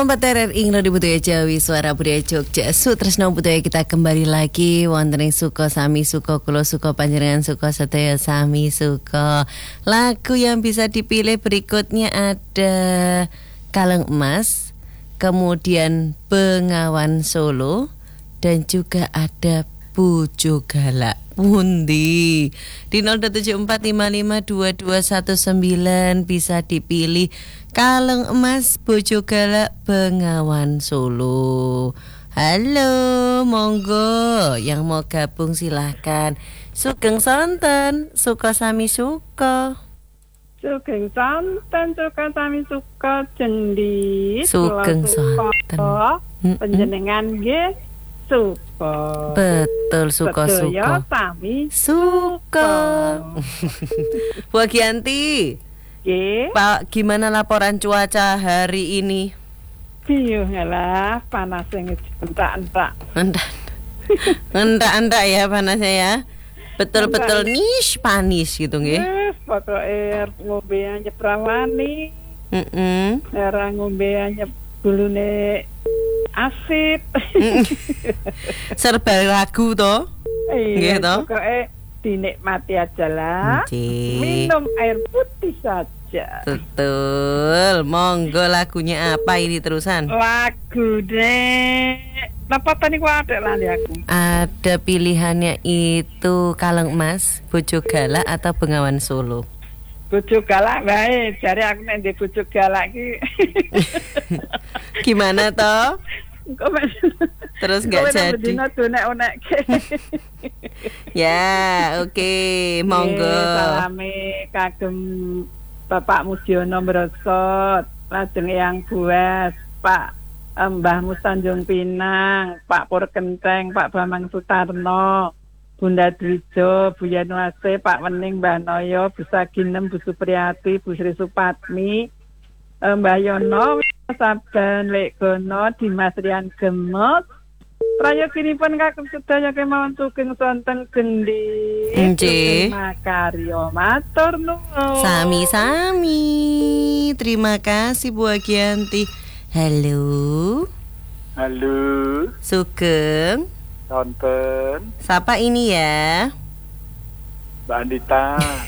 104 RRI Radio Budaya Jawi Suara Budaya Jogja Sutresno Budaya kita kembali lagi wonten ing suka sami suka kula suka panjenengan suka sedaya sami suka. Lagu yang bisa dipilih berikutnya ada Kaleng Emas, kemudian Bengawan Solo, dan juga ada Bojo Galak. Pundi di 02745522119 bisa dipilih Kaleng Emas, Bojo Galak, Bengawan Solo. Halo, monggo yang mau gabung silahkan. Sugeng sonten, suka sami suka. Sugeng sonten, suka sami suka jendi. Sugeng sonten. Panjenengan nggih suka. Betul, suka-suka. Ya, sami suka. Bu Gianti. Pak, gimana laporan cuaca hari ini? Lah, panasnya entak-entak. Entak-entak ya panasnya ya. Betul-betul nish panis gitu nggih. Pokoknya ngombe anyep rawani. Era ngombe anyep gulune asid. Serba lagu toh? Iya toh. Pokoknya dinikmati aja lah. Minum air putih saja. Betul. Monggo, lagunya apa ini terusan? Lagu deh. Apa tadi ku ada lali aku? Ada pilihannya itu Kaleng Emas, Bojo Galak atau Bengawan Solo. Bojo Galak bae, jare aku nek ndek Bojo Galak iki. Gimana toh? Terus nggak jadi. Ya, oke, monggo. Salame kagem Bapak Mudiono Brosot, lajeng Eyang Buas, Pak Mbah Mustanjung Pinang, Pak Pur Kenteng, Pak Bambang Sutarno, Bunda Dwijo, Bu Yanuase, Pak Wening, Mbah Noyo, Bu Saginem, Bu Supriyati, Bu Sri Supatmi, Mbah Yono, Saben Lek Gono, Dimas Rian Gemot, prayoginipun kagem sedaya kemawon sugeng sonten gendi. Terima karyo matur nuwun. Sami-sami. Terima kasih Bu Agianti. Halo. Halo. Sugeng sonten. Siapa ini ya? Mbak Andita.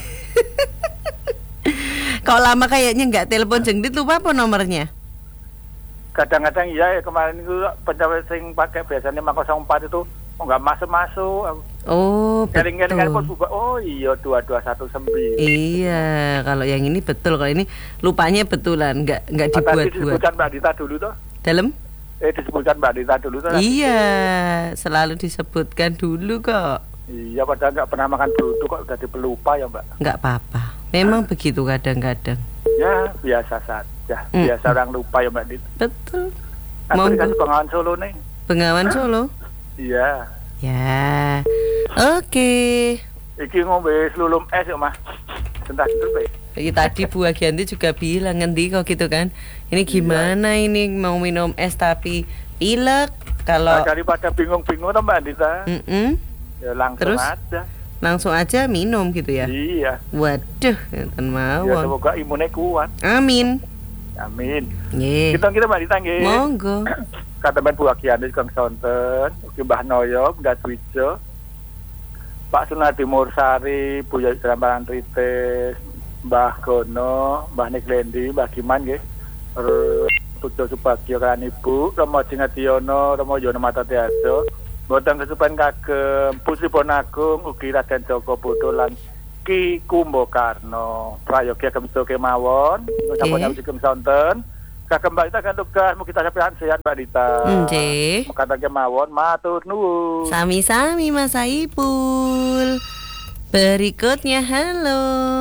Kok lama kayaknya nggak telepon jengdit, lupa apa nomornya? Kadang-kadang iya, kemarin itu pencapaian sing pakai biasanya 504 itu nggak masuk. Oh, betul. Oh iya 2219. Iya, kalau yang ini betul, kalau ini lupanya betulan, nggak dibuat-buat. Disebutkan Mbak Dita dulu toh? Dalam? Disebutkan Mbak Dita dulu toh? Iya, selalu disebutkan dulu kok. Iya, padahal nggak pernah makan bruto kok udah pelupa ya Mbak. Nggak apa-apa, memang begitu kadang-kadang. Ya biasa saja, biasa orang lupa ya Mbak Dita. Betul. Mau Bengawan Solo nih? Bengawan Solo? Iya. Ya, oke. Iki ngombe selulum es ya Mas. Sebentar dulu Pak. Tadi Bu Agianti juga bilang ngendi kok gitu kan. Ini gimana ini mau minum es tapi pilek kalau daripada bingung-bingung toh Mbak Dita. Ya langsung terus, aja. Langsung aja minum gitu ya. Iya. Waduh, enten mawon. Ya semoga imunnya kuat. Amin. Amin. Nggih. Kita Mbak Dita nggih. Monggo. Katemen Bu Agianti Kang Sonten, Mbah Noyo, Mbah Dwijo, Pak Sunardi Mursari, Bu Yadrambaran Tritis, Mbah Gono, Mbah Niklendi, Mbah Giman nggih. Pujo Subagio kan Ibu, Romo Jingationo, Romo Yono Matatiaso, boten kesupen kagem Pusri Bonagung, ugi Raden Joko Bodo lan Ki Kumbakarna. Prayogi agem kemawon, sampun Kang Sonten. Kagem Mbak Dita kan tugas mugi tansah sehat Mbak Dita. Nggih. Mekaten kemawon matur nuwun. Sami-sami Mas Saipul. Berikutnya halo.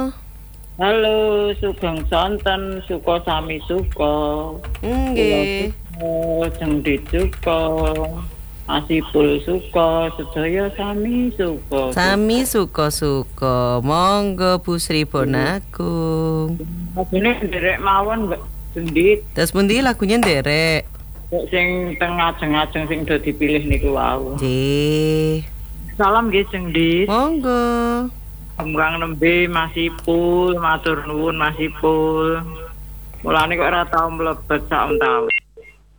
Halo, sugeng sonten, suka sami suka. Nggih. Jengdit suka. Asipul suka, sedaya sami suka. Sami suka-suka. Monggo Bu Sri Bonagung. Lagune nderek mawon Mbak Jendit. Terus pundi lagunya nderek? Sing tengah-tengah sing do dipilih niku wau. Nggih. Salam nggih Jendit. Monggo. Kembang nembe Mas Ipul, matur nuwun Mas Ipul. Mulane kok ora tau mlebet sak tahun.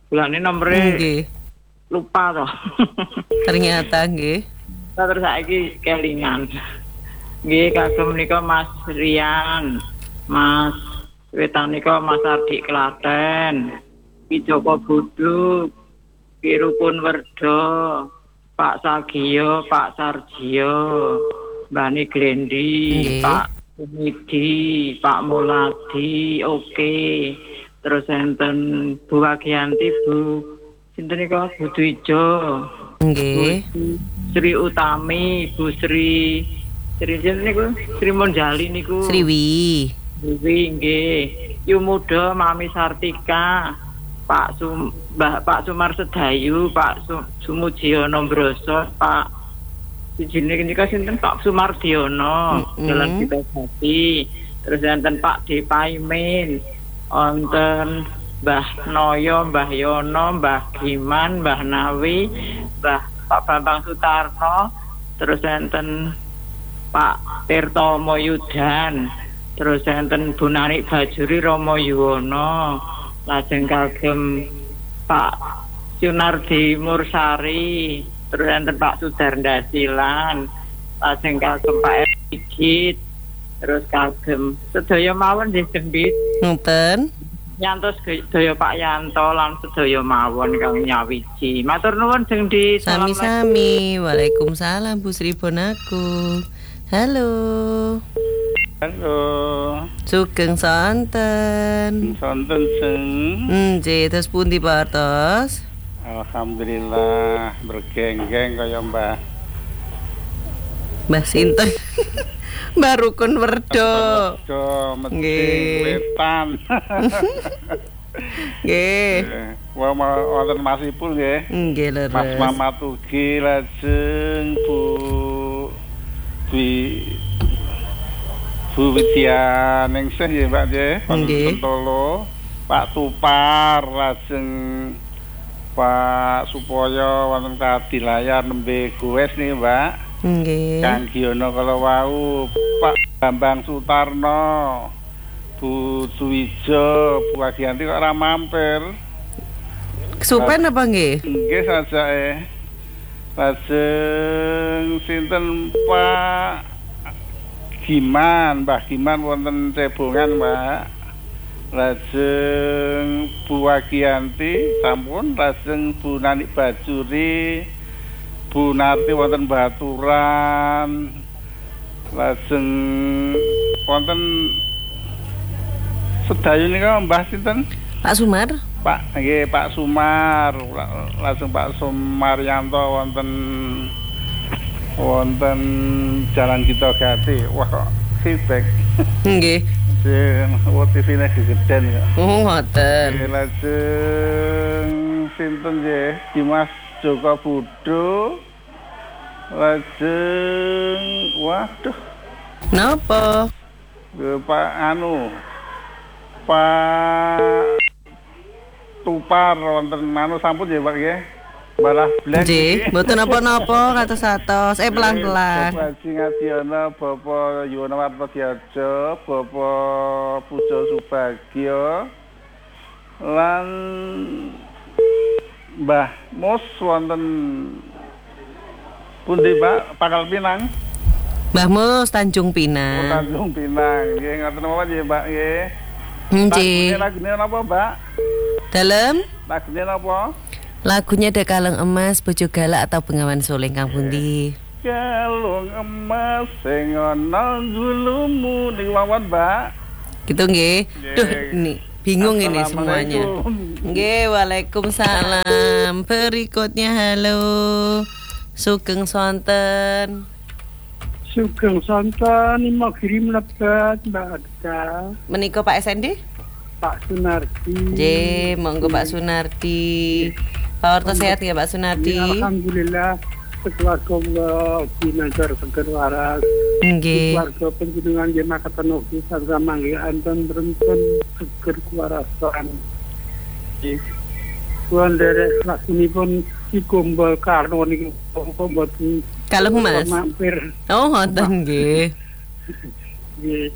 Bulane nomere Nggih. lupa toh. Ternyata nggih. Terus saiki kelingan. Nggih kagem menika Mas Rian, Mas Wetanika Mas Ardi Klaten, Ki Joko Buduk, Ki Rukun Werdo, Pak Sagio, Pak Sarjio, Bani Glendi, Nggih. Pak Umidi, Pak Muladi, oke. Terus enten Bu Wagianti, Bu sinten nika Bu Dwijo, Nggih. Sri Utami, Bu Sri niku Sri Monjali niku. Sriwi. Dewi nggih. Yu Muda Mami Sartika, Pak Sumar Sedayu, Pak Sumujiono Broso, Pak sijine nika sinten Pak Sumardiono, Jalan Pitagati. Terus enten Pak Depaimin, wonten Mbah Noyo, Mbah Yono, Mbah Giman, Mbah Nawi, Pak Bambang Sutarno, terus enten Pak Tirto Moyudan, terus enten Bu Nanik Bajuri Romo Yuwono, lajeng kagem Pak Sunardi Mursari, terus enten Pak Sudarnda Silan, lajeng kagem Pak Egit, terus kagem sedaya mawon nggih Gendhit. Ngoten. Nyantos sedaya Pak Yanto lan sedaya mawon kang nyawiji. Matur nuwun Gendhit. Sami-sami. Waalaikumsalam Bu Sri Bonaku. Halo. Halo. Sugeng sonten. Sonten sing. Nggih, terus pundi Pak Artos? Alhamdulillah bergenggeng kaya Mbah. Mbah sinten? Mbah Rukun Werdo. Nggih. Wetan. Nggih. Wah wonten Masipul nggih. Nggih leres. Mas Mamat ugi lajeng Bu Widya Ningsih nggih Mbak nggih. Nggih. Sentolo. Pak Tupar lajeng Pak Supoyo wonten Kadilayar nembe goes nih Mbak. Nggih. Kang Giono kalau wau Pak Bambang Sutarno, Bu Suwijo, Bu Agianti kok ora mampir. Kesupen apa nggih? Nggih sajake. Lajeng sinten Pak Giman, Mbah Giman wonten Cebongan, Mbak. Lajeng Bu Agianti sampun, lajeng Bu Nanik Bajuri, Bu Narti wonten Baturan, lajeng wonten sedayu nika Mbah sinten? Pak Sumar? Pak nggih Pak Sumar, lajeng Pak Sumaryanto wonten Jalan Gito Gati. Wah kok feedback. Nggih. TV-ne gegeden ya. Ngoten. Lajeng sinten nggih? Dimas Joko Budo. Lajeng waduh. Napa? Pak Tupar wonten sampun nggih Pak nggih. Balah blek. Nggih, mboten napa-napa katos-atos. Pelan-pelan. Bapak Haji Ngadiono, Bapak Yuwono Wartodiajo, Bapak Pujo Subagio, lan Mbah Mus wonten pundi Pak? Pangkal Pinang. Mbah Mus Tanjung Pinang. Tanjung Pinang. Nggih ngoten mawon nggih Mbak nggih. Nggih. Lagune napa Mbak? Dalem Lagune napa? lagunya ada Kalung Emas, Bojo Galak atau Bengawan Soleh Kang Pundi? Kalung emas sing ana gulumu niku mawon Mbak. Gitu nggih. Duh, ini bingung ini semuanya. Nggih, waalaikumsalam. Berikutnya halo. Sugeng sonten. Sugeng sonten mau kirim lebat Mbak Adda. Menika Pak SND? Pak Sunardi. Nggih, monggo Pak Sunardi. Pak Orto sehat ya Pak Sunardi? Alhamdulillah. Keluarga Ginanjar Seger Waras. Nggih. Keluarga penjenengan nggih makaten ugi sarta mangke anten berenten Seger Warasan. Nggih. Kuwi nderek lakunipun si Gombol Karno niku kok mboten Kalung Mas. Mampir. Oh, ngoten nggih. Nggih.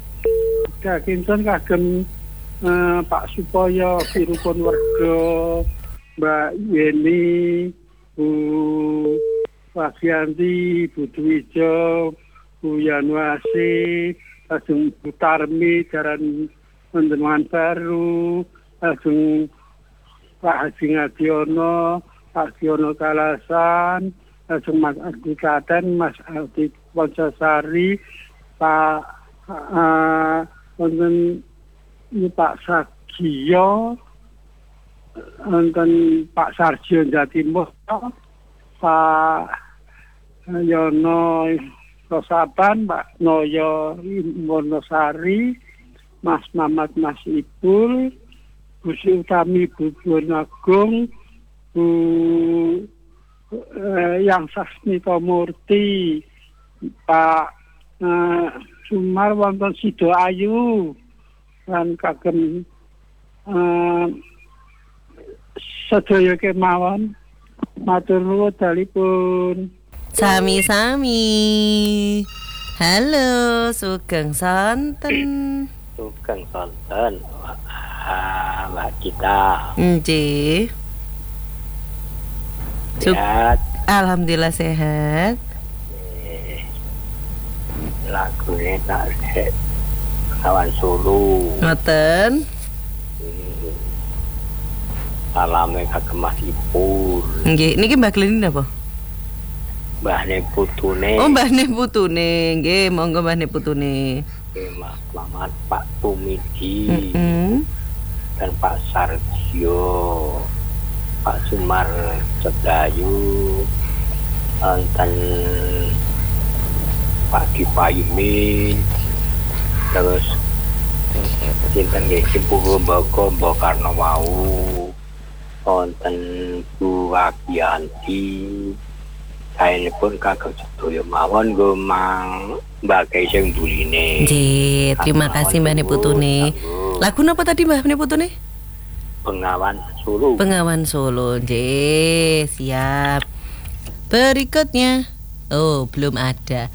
Kaginten kagem Pak Supoyo Pirukun Werga Mbak Yeni, Bu Wasyanti, Bu Dwijo, Bu Yanwasi, lajeng Bu Tarmi, Jalan Pendemangan Baru, lajeng Pak Haji Ngadiono, Pak Siono Kalasan, lajeng Mas Adi Katen, Mas Adi Poncosari, Pak wonten Pak Sagio, wonten Pak Sarjo Jatimur, Pak Yono Rosaban, Pak Noyo Monosari, Mas Mamat Mas Ibul, Bu Sri Utami, Bu Bonagung, Bu Yang Sasmito Murti, Pak Sumar wonten Sido Ayu, lan kagem sedaya kemawon matur nuwun dalipun. Sami-sami. Halo, Sugeng Sonten. Sugeng Sonten. Mbak Gita. Nggih. Sehat. Alhamdulillah sehat. Lagune tak kawan Solo. Ngoten. Salame kagem Mas Ipul. Nggih, niki Mbak Gleni napa? Mbahne putune. Oh, mbahne putune. Nggih, monggo mbahne putune. Mas Selamat Pak Tumidi. Dan Pak Sarjo, Pak Sumar Cedayu, Anten Pak Dipayumin, terus sinten nggih Simpu Mboko Mbok Karno wau, wonten Bu Wagianti, saenipun kagem sedaya mawon nggo mang mbake sing buline. Nggih, terima kasih Mbak Putune. Lagu napa tadi Mbak Putune? Bengawan Solo. Bengawan Solo. Nggih, siap. Berikutnya. Oh, belum ada.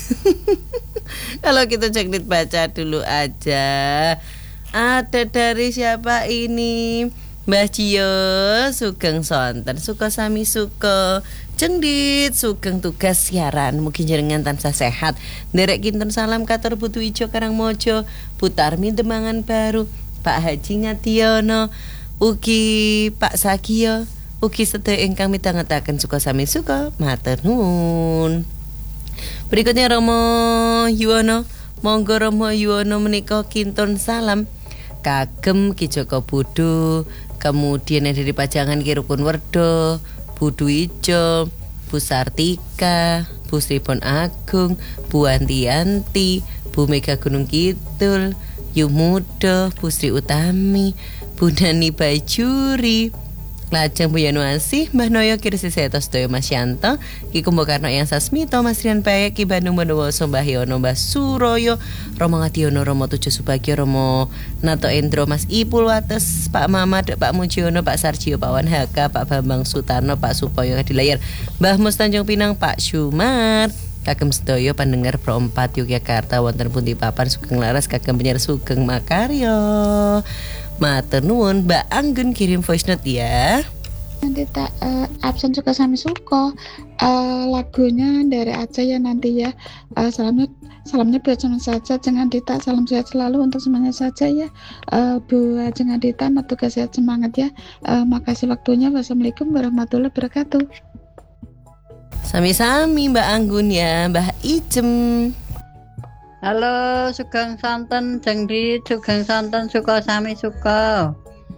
Kalau kita cek baca dulu aja. Ada dari siapa ini? Mbah Cio, Sugeng Sonten, Suka Sami Suka, Cendit, Sugeng tugas siaran. Mungkin jenengan tansah sehat. Nderek kinten salam katur Putu Ijo Karangmojo, Putarmi Demangan Baru, Pak Haji Ngadiono, ugi Pak Sagio, ugi sedaya ingkang midhangetaken Suka Sami Suka, matur nuwun. Berikutnya Romo Yuwono, monggo Romo Yuwono menika kinten salam kagem Ki Joko Budu, kemudian yang dari Pajangan Ki Rukun Werdo, Bu Dwijo, Bu Sartika, Bu Sripon Agung, Bu Antianti, Bu Mega Gunung Kidul, Yumudo, Bu Sri Utami, Bu Nani Bajuri, lajeng Bu Yanuasih, Mbah Noyo Kirsi Setos Doyo Mas Yanto, Ki Kumbakarno Yang Sasmito, Mas Rian Paek, Ki Bandung Bondowoso, Mbah Yono, Mbah Suroyo, Romo Ngadiono, Romo Tujo Subagio, Romo Nato Endro, Mas Ipul Wates, Pak Mamad, Pak Mujiono, Pak Sarjio, Pak Wan Haka, Pak Bambang Sutarno, Pak Supoyo Kadilayar, Mbah Mus Tanjung Pinang, Pak Syumar, kagem sedaya pandengar Pro 4 Yogyakarta wonten pundi papan Sugeng Laras kagem penyiar Sugeng Makaryo. Matur nuwun, Mbak Anggun kirim voice note ya. Nanti tak absen Suka Sami Suka, lagunya dari Aceh ya nanti ya. Salamnya buat semua saja, jangan Dita, salam sehat selalu untuk semuanya saja ya. Bu jangan Dita, tugas sehat semangat ya. Makasih waktunya. Wassalamualaikum warahmatullahi wabarakatuh. Sami-sami Mbak Anggun ya, Mbak Ijem. Halo, Sugeng Sonten, Jengdi, Sugeng Sonten, Suka Sami Suka.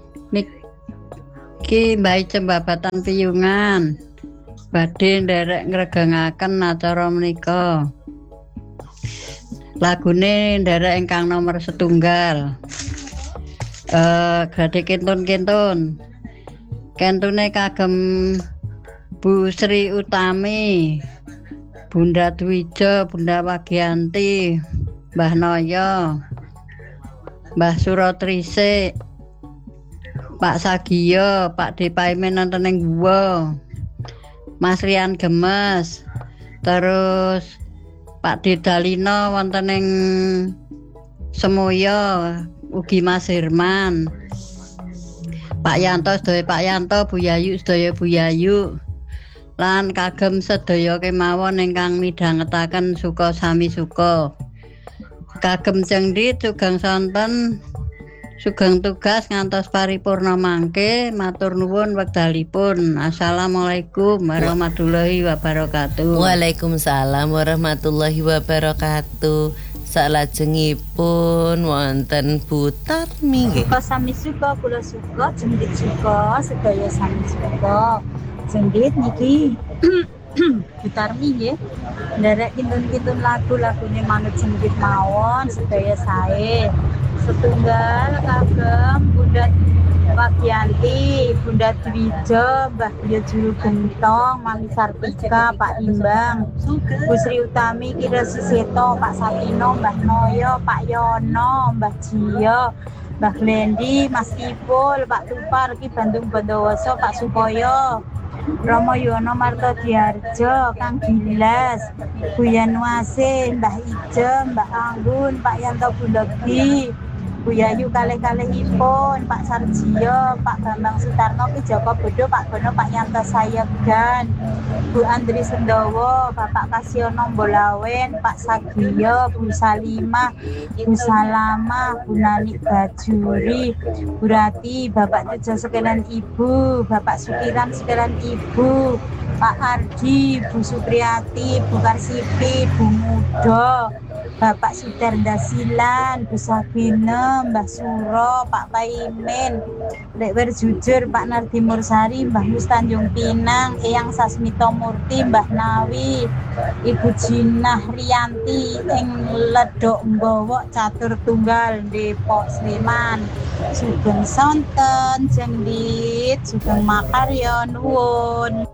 Niki Mbak Ijem Babatan Piyungan. Badhe nderek ngregengaken acara menika. Lagune nderek ingkang nomor setunggal. Gade kentun-kentun. Kentune kagem Bu Sri Utami, Bunda Dwijo, Bunda Wagianti, Mbah Noyo, Mbah Surotrise, Pak Sagio, Pak Dipaimen nonton ing guwa, Mas Rian Gemes, terus Pak Didalino wonten ing Semoyo, ugi Mas Herman. Pak Yanto sedaya Pak Yanto, Bu Yayu sedaya Bu Yayu. Lan kagem sedaya kemawon ingkang midhangetaken suka sami suka. Kagem cengdi sugeng sonten sugeng tugas ngantos paripurna mangke, matur nuwun wekdalipun. Assalamualaikum warahmatullahi wabarakatuh. Waalaikumsalam warahmatullahi wabarakatuh. Salajengipun wonten Bu Tarmi nggih. Suka sami suka, kula suka, jendit suka, sedaya sami suka. Jendit niki Bu Tarmi nggih. Nderek kintun-kintun lagu-lagune manut jendit mawon sedaya sae. Setunggal kagem Bunda Wagianti, Bunda Dwijo, Mbah Bia Juru Gentong, Mami Sartika, Pak Imbang, Bu Sri Utami, Kira Siseto, Pak Satino, Mbah Noyo, Pak Yono, Mbah Jiyo, Mbah Glendi, Mas Ipul, Pak Tupar, Ki Bandung Bondowoso, Pak Sukoyo, Romo Yono Marto Diarjo, Kang Gilas, Bu Yanuase, Mbah Ijo, Mbah Anggun, Pak Yanto Bulegi, Bu Yayu kalih-kalihipun, Pak Sarjio, Pak Bambang Sutarno, Ki Joko Bodo, Pak Gono, Pak Yanto Sayegan, Bu Andri Sendowo, Bapak Kasiono Mbolawen, Pak Sagiyo, Bu Salimah, Bu Salama, Bu Nani Bajuri, Bu Rati, Bapak Tujo sekalian Ibu, Bapak Sukiran sekalian Ibu, Pak Ardi, Bu Supriyati, Bu Karsipi, Bu Mudo, Bapak Sudarda Silan, Bu Sabine, Mbah Suro, Pak Paimin, Lek Jujur, Pak Nardi Mursari, Mbah Mus Tanjung Pinang, Eyang Sasmito Murti, Mbah Nawi, Ibu Jinah Riyanti, ing Ledok Mbowo Catur Tunggal, Depok Sleman. Sugeng sonten, jendit, sugeng makarya nuwun.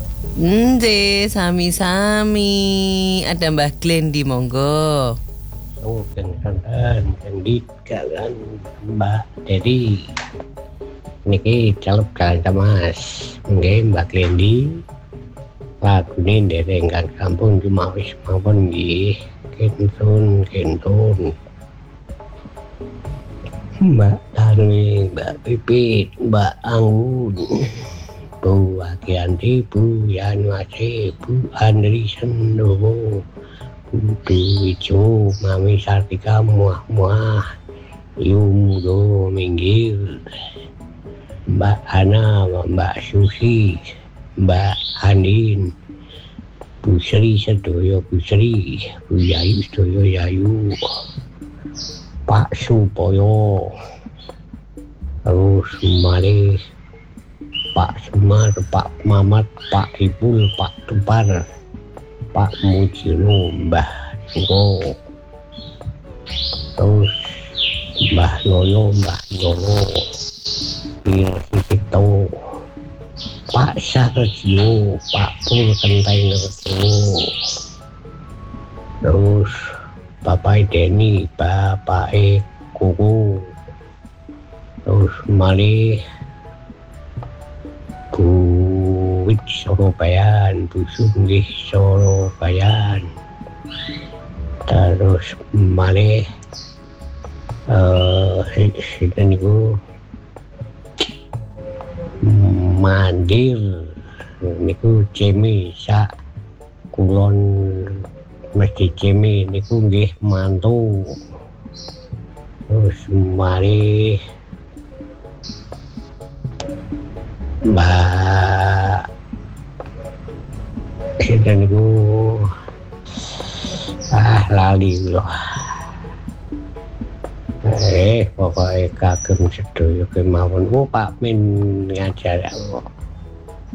Nggih, sami-sami. Ada Mbah Glendi monggo. Sugeng sonten, jendit kalian Mbak Dedi. Niki calup kalian Mas. Nggih Mbak Glendi. Lagune ndereng kampung cuma wis mawon nggih. Kentun. Mbak Tarmi, Mbak Pipit, Mbak Anggun, Bu Wagianti, Bu Yanuase, Bu Andri Sendowo, Bu Dwijo, Mami Sartika, Muah-muah, Yumudo Minggir, Mbak Ana, Mbak Susi, Mbak Andin, Bu Sri Sedoyo, Bu Sri, Bu Yayu Sedoyo Yayu, Pak Supoyo, terus mari Pak Sumar, Pak Mamat, Pak Ipul, Pak Tupar, Pak Mujino, Mbah Singko, terus Mbah Noyo, Mbah Yono, Kira Sisito, Pak Sarjio, Pak Pul Kenteng Nerto, terus Bapak Deni, Bapak Kuku, terus mari Bu Wit Sorobayan, Bu Sunggih Sorobayan, terus mari sinten niku Mandir niku Cemi sak kulon Masjid Cemi niku nggih mantu. Terus mari Mbak sinten niku lali lho. Pokoknya kagem sedaya kemawon. Pak Min ngajar kok.